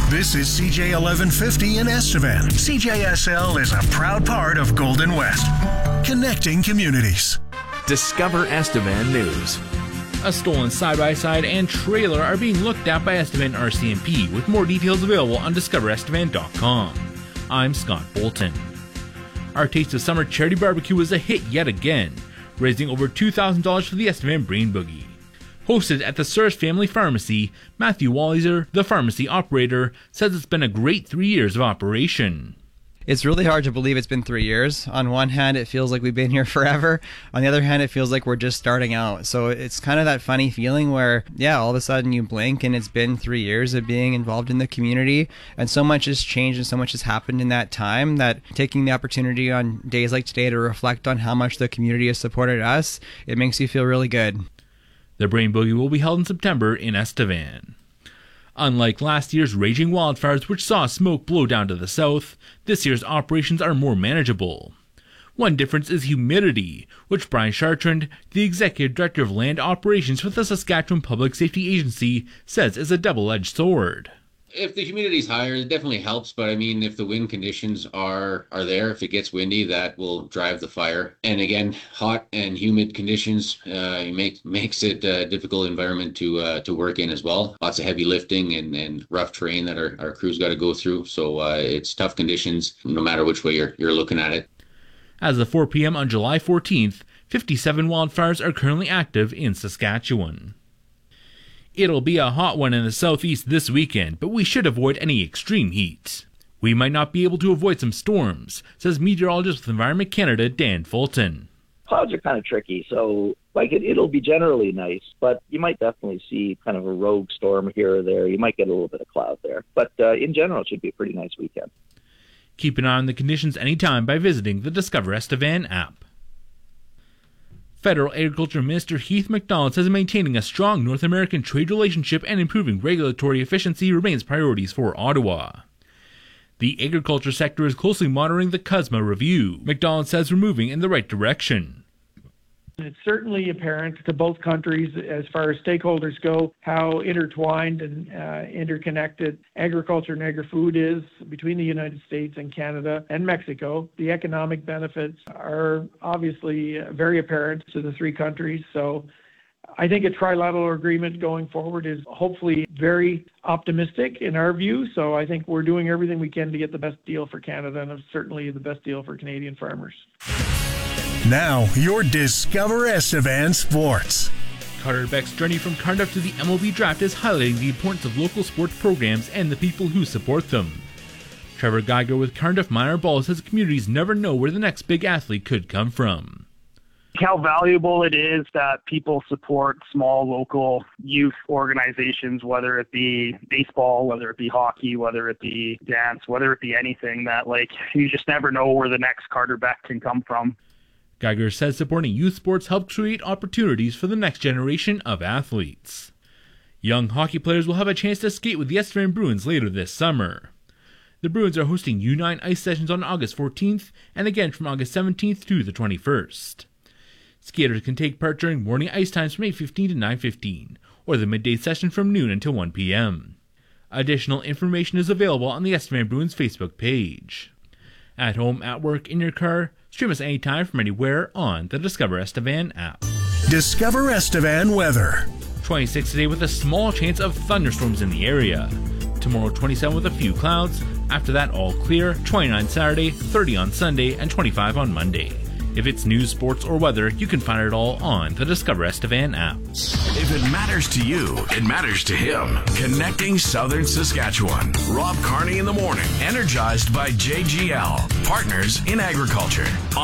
This is CJ 1150 in Estevan. CJSL is a proud part of Golden West, connecting communities. Discover Estevan News. A stolen side-by-side and trailer are being looked at by Estevan RCMP, with more details available on discoverestevan.com. I'm Scott Bolton. Our Taste of Summer charity barbecue was a hit yet again, raising over $2,000 for the Estevan Brain Boogie. Hosted at the Sears Family Pharmacy, Matthew Walliser, the pharmacy operator, says it's been a great 3 years of operation. It's really hard to believe it's been 3 years. On one hand, it feels like we've been here forever. On the other hand, it feels like we're just starting out. So it's kind of that funny feeling where, all of a sudden you blink and it's been 3 years of being involved in the community. And so much has changed and so much has happened in that time that taking the opportunity on days like today to reflect on how much the community has supported us, it makes you feel really good. The Brain Boogie will be held in September in Estevan. Unlike last year's raging wildfires, which saw smoke blow down to the south, this year's operations are more manageable. One difference is humidity, which Brian Chartrand, the Executive Director of Land Operations for the Saskatchewan Public Safety Agency, says is a double-edged sword. If the humidity's higher, it definitely helps, but I mean, if the wind conditions are there, if it gets windy, that will drive the fire. And again, hot and humid conditions makes it a difficult environment to work in as well. Lots of heavy lifting and rough terrain that our crews got to go through. So it's tough conditions no matter which way you're looking at it. As of 4 p.m. on July 14th, 57 wildfires are currently active in Saskatchewan. It'll be a hot one in the southeast this weekend, but we should avoid any extreme heat. We might not be able to avoid some storms, says meteorologist with Environment Canada, Dan Fulton. Clouds are kind of tricky, so it'll be generally nice, but you might definitely see kind of a rogue storm here or there. You might get a little bit of cloud there, but in general, it should be a pretty nice weekend. Keep an eye on the conditions anytime by visiting the Discover Estevan app. Federal Agriculture Minister Heath MacDonald says maintaining a strong North American trade relationship and improving regulatory efficiency remains priorities for Ottawa. The agriculture sector is closely monitoring the CUSMA review. MacDonald says we're moving in the right direction. It's certainly apparent to both countries as far as stakeholders go how intertwined and interconnected agriculture and agri-food is between the United States and Canada and Mexico. The economic benefits are obviously very apparent to the three countries. So I think a trilateral agreement going forward is hopefully very optimistic in our view. So I think we're doing everything we can to get the best deal for Canada and certainly the best deal for Canadian farmers. Now, your Discover Estevan Sports. Carter Beck's journey from Cardiff to the MLB draft is highlighting the importance of local sports programs and the people who support them. Trevor Geiger with Cardiff Minor Ball says communities never know where the next big athlete could come from. How valuable it is that people support small local youth organizations, whether it be baseball, whether it be hockey, whether it be dance, whether it be anything, that you just never know where the next Carter Beck can come from. Geiger says supporting youth sports helps create opportunities for the next generation of athletes. Young hockey players will have a chance to skate with the Estevan Bruins later this summer. The Bruins are hosting U9 ice sessions on August 14th and again from August 17th to the 21st. Skaters can take part during morning ice times from 8:15 to 9:15, or the midday session from noon until 1 p.m. Additional information is available on the Estevan Bruins Facebook page. At home, at work, in your car, stream us anytime from anywhere on the Discover Estevan app. Discover Estevan weather. 26 today with a small chance of thunderstorms in the area. Tomorrow 27 with a few clouds. After that all clear. 29 Saturday, 30 on Sunday, and 25 on Monday. If it's news, sports, or weather, you can find it all on the Discover Estevan app. If it matters to you, it matters to him. Connecting Southern Saskatchewan. Rob Carney in the morning. Energized by JGL. Partners in Agriculture.